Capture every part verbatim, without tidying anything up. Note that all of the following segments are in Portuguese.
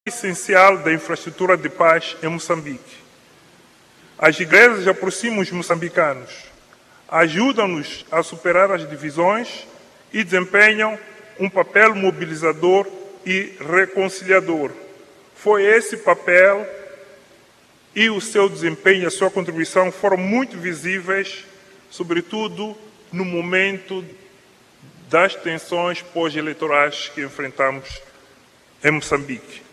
essencial da infraestrutura de paz em Moçambique. As igrejas aproximam os moçambicanos, ajudam-nos a superar as divisões e desempenham um papel mobilizador e reconciliador. Foi esse papel e o seu desempenho, a sua contribuição foram muito visíveis, sobretudo no momento das tensões pós-eleitorais que enfrentamos em Moçambique.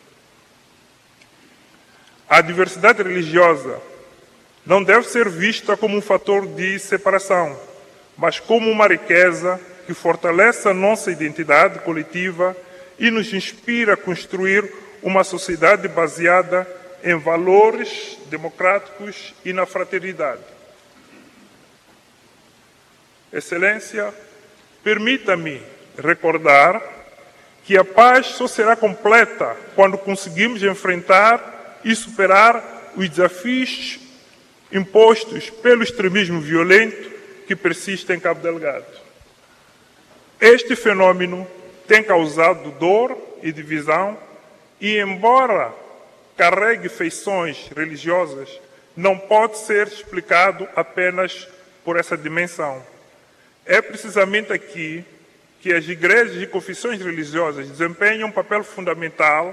A diversidade religiosa não deve ser vista como um fator de separação, mas como uma riqueza que fortalece a nossa identidade coletiva e nos inspira a construir uma sociedade baseada em valores democráticos e na fraternidade. Excelência, permita-me recordar que a paz só será completa quando conseguimos enfrentar e superar os desafios impostos pelo extremismo violento que persiste em Cabo Delgado. Este fenômeno tem causado dor e divisão e, embora carregue feições religiosas, não pode ser explicado apenas por essa dimensão. É precisamente aqui que as igrejas e confissões religiosas desempenham um papel fundamental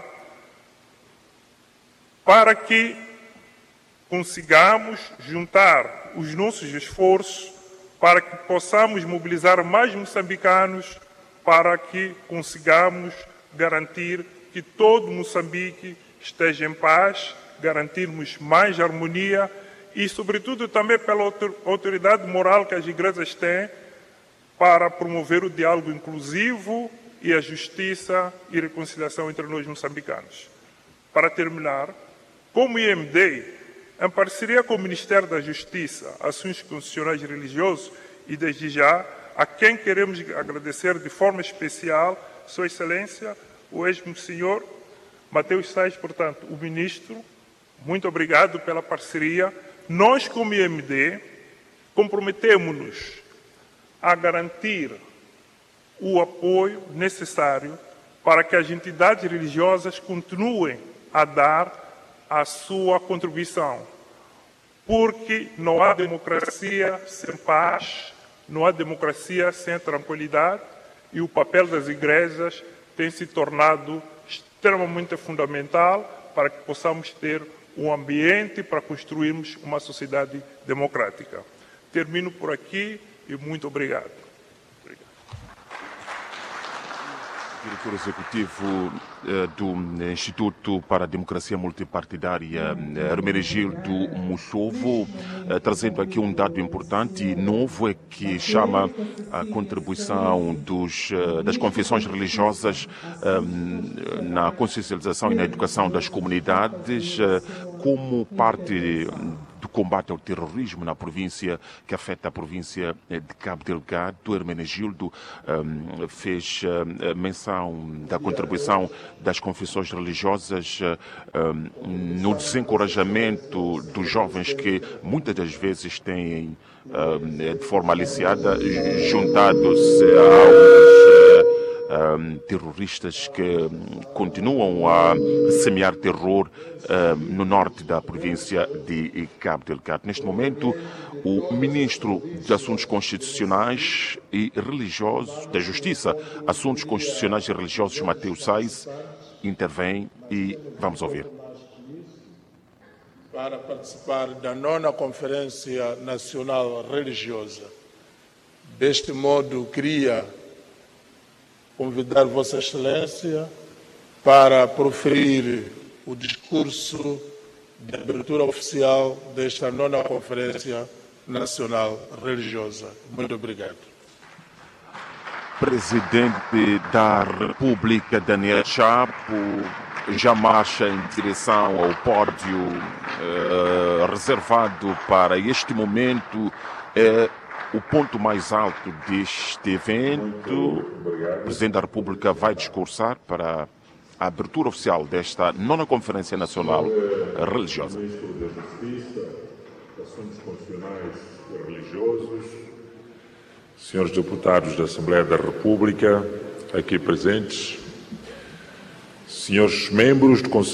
para que consigamos juntar os nossos esforços para que possamos mobilizar mais moçambicanos para que consigamos garantir que todo Moçambique esteja em paz, garantirmos mais harmonia e, sobretudo, também pela autoridade moral que as igrejas têm para promover o diálogo inclusivo e a justiça e reconciliação entre nós moçambicanos. Para terminar, como I M D, em parceria com o Ministério da Justiça, Assuntos Constitucionais e Religiosos, e desde já, a quem queremos agradecer de forma especial, Sua Excelência, o ex-senhor Mateus Sais, portanto, o Ministro, muito obrigado pela parceria. Nós, como I M D, comprometemos-nos a garantir o apoio necessário para que as entidades religiosas continuem a dar a sua contribuição, porque não há democracia sem paz, não há democracia sem tranquilidade, e o papel das igrejas tem se tornado extremamente fundamental para que possamos ter um ambiente para construirmos uma sociedade democrática. Termino por aqui e muito obrigado. Obrigado. Diretor Executivo eh, do Instituto para a Democracia Multipartidária, eh, Hermenegildo Muxovo, eh, trazendo aqui um dado importante e novo, é que chama a contribuição dos, eh, das confissões religiosas eh, na consciencialização e na educação das comunidades eh, como parte do combate ao terrorismo na província, que afeta a província de Cabo Delgado. Hermenegildo um, fez uh, menção da contribuição das confissões religiosas um, no desencorajamento dos jovens que muitas das vezes têm, um, de forma aliciada, juntados aos Um, terroristas que um, continuam a semear terror um, no norte da província de Cabo Delgado. Neste momento, o Ministro de Assuntos Constitucionais e Religiosos, da Justiça, Assuntos Constitucionais e Religiosos, Mateus Sais, intervém e vamos ouvir. Para participar da nona Conferência Nacional Religiosa. Deste modo, queria convidar Vossa Excelência para proferir o discurso de abertura oficial desta nona Conferência Nacional Religiosa. Muito obrigado. Presidente da República, Daniel Chapo, já marcha em direção ao pódio uh, reservado para este momento. Uh, O ponto mais alto deste evento, o Presidente da República vai discursar para a abertura oficial desta nona Conferência Nacional Religiosa. Ministro da Justiça, Assuntos Constitucionais e Religiosos, senhores deputados da Assembleia da República, aqui presentes, senhores membros do Conselho